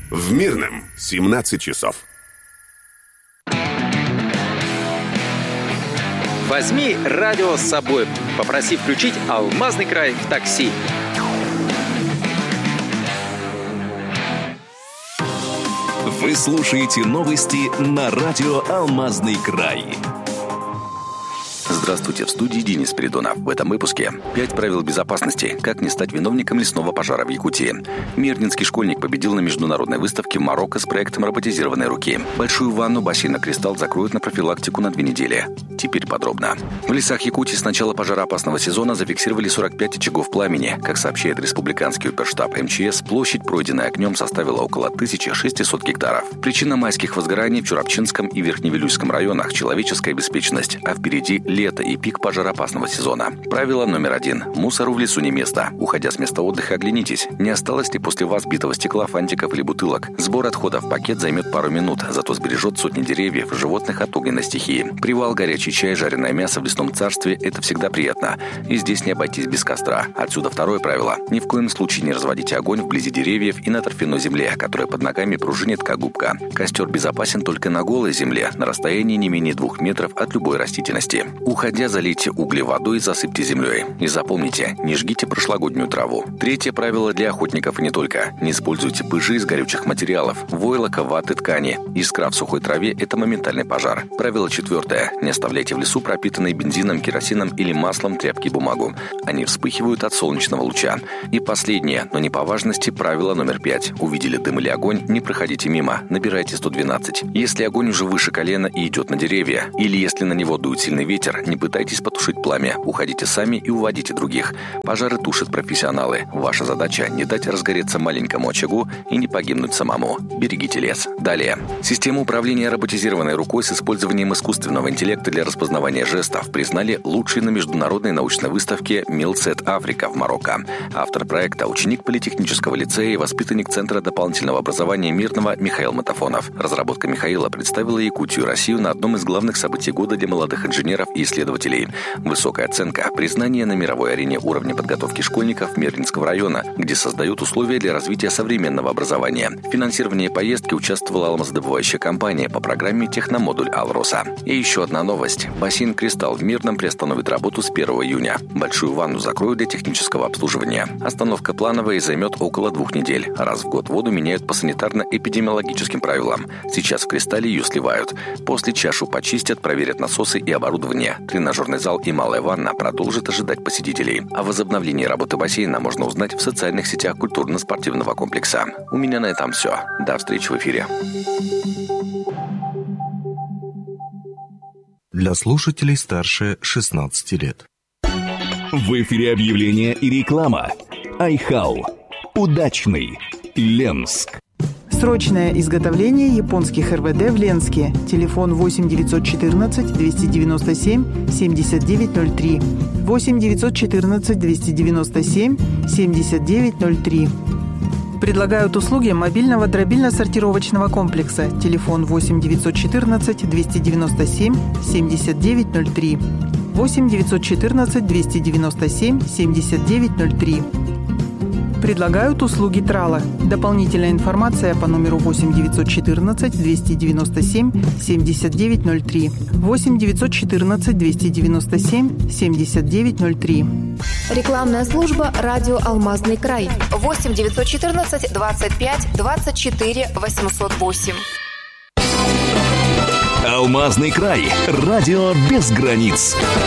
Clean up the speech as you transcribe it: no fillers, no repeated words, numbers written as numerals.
В Мирном 17 часов. Возьми радио с собой. Попроси включить «Алмазный край» в такси. Вы слушаете новости на радио «Алмазный край». Здравствуйте, в студии Денис Спиридонов. В этом выпуске 5 правил безопасности. Как не стать виновником лесного пожара в Якутии. Мирнинский школьник победил на международной выставке в Марокко с проектом роботизированной руки. Большую ванну бассейна «Кристалл» закроют на профилактику на 2 недели. Теперь подробно. В лесах Якутии с начала пожароопасного сезона зафиксировали 45 очагов пламени. Как сообщает республиканский оперштаб МЧС, площадь, пройденная огнем, составила около 1600 гектаров. Причина майских возгораний в Чурапчинском и Верхневилюйском районах – человеческая беспечность, а впереди лето и пик пожароопасного сезона. Правило номер 1. Мусору в лесу не место. Уходя с места отдыха, оглянитесь. Не осталось ли после вас битого стекла, фантиков или бутылок? Сбор отходов в пакет займет пару минут, зато сбережет сотни деревьев, животных от огненной стихии. Привал, горячий чай, жареное мясо в лесном царстве – это всегда приятно. И здесь не обойтись без костра. Отсюда второе правило. Ни в коем случае не разводите огонь вблизи деревьев и на торфяной земле, которая под ногами пружинит, как губка. Костер безопасен только на голой земле, на расстоянии не менее 2 метров от любой растительности. Уходя, залейте угли водой и засыпьте землей. И запомните, не жгите прошлогоднюю траву. Третье правило для охотников и не только. Не используйте пыжи из горючих материалов, войлока, ваты, ткани. Искра в сухой траве – это моментальный пожар. Правило 4. Не оставляйте в лесу пропитанные бензином, керосином или маслом тряпки и бумагу. Они вспыхивают от солнечного луча. И последнее, но не по важности, правило номер 5. Увидели дым или огонь, не проходите мимо, набирайте 112. Если огонь уже выше колена и идет на деревья, или если на него дует сильный ветер, не пытайтесь потушить пламя, уходите сами и уводите других. Пожары тушат профессионалы. Ваша задача – не дать разгореться маленькому очагу и не погибнуть самому. Берегите лес. Далее. Систему управления роботизированной рукой с использованием искусственного интеллекта для распознавания жестов признали лучшей на международной научной выставке Милсет Африка в Марокко. Автор проекта – ученик политехнического лицея и воспитанник Центра дополнительного образования Мирного Михаил Матафонов. Разработка Михаила представила Якутию и Россию на одном из главных событий года для молодых инженеров и исследователей. Высокая оценка – признание на мировой арене уровня подготовки школьников Мирнинского района, где создают условия для развития современного образования. В финансировании поездки участвовала алмазодобывающая компания по программе «Техномодуль Алроса». И еще одна новость. Бассейн «Кристалл» в Мирном приостановит работу с 1 июня. Большую ванну закроют для технического обслуживания. Остановка плановая и займет около 2 недель. Раз в год воду меняют по санитарно-эпидемиологическим правилам. Сейчас в «Кристалле» ее сливают. После чашу почистят, проверят насосы и оборудование. Тренажерный зал и малая ванна продолжат ожидать посетителей. О возобновлении работы бассейна можно узнать в социальных сетях культурно-спортивного комплекса. У меня на этом все. До встречи в эфире. Для слушателей старше 16 лет. В эфире объявления и реклама. Айхау. Удачный. Ленск. Срочное изготовление японских РВД в Ленске. Телефон 8 914 297 7903. 8 914 297 7903. Предлагают услуги мобильного дробильно-сортировочного комплекса. Телефон 8 914 297 7903. 8 914 297 7903. Предлагают услуги трала. Дополнительная информация по номеру 8 914 297 7903. 8 914 297 7903. Рекламная служба «Радио Алмазный край». 8 914 25 24 808. Алмазный край. Радио без границ.